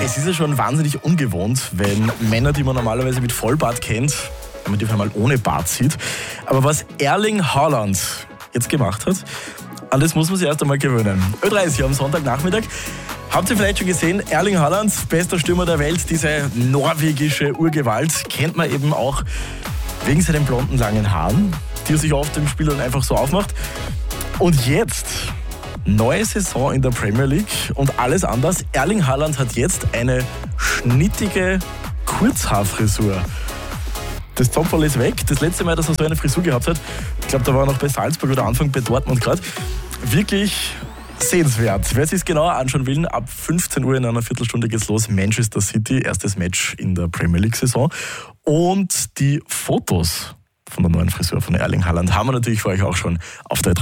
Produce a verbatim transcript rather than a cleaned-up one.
Es ist ja schon wahnsinnig ungewohnt, wenn Männer, die man normalerweise mit Vollbart kennt, wenn man die auf einmal ohne Bart sieht. Aber was Erling Haaland jetzt gemacht hat, an das muss man sich erst einmal gewöhnen. Ö dreißig am Sonntagnachmittag. Habt ihr vielleicht schon gesehen, Erling Haaland, bester Stürmer der Welt, diese norwegische Urgewalt, kennt man eben auch wegen seinen blonden, langen Haaren, die er sich oft im Spiel dann einfach so aufmacht. Und jetzt, neue Saison in der Premier League und alles anders. Erling Haaland hat jetzt eine schnittige Kurzhaarfrisur. Das Topferl ist weg. Das letzte Mal, dass er so eine Frisur gehabt hat, ich glaube, da war er noch bei Salzburg oder Anfang bei Dortmund gerade. Wirklich sehenswert. Wer sich es genauer anschauen will, ab fünfzehn Uhr in einer Viertelstunde geht's los. Manchester City, erstes Match in der Premier League-Saison. Und die Fotos von der neuen Frisur von Erling Haaland haben wir natürlich für euch auch schon auf der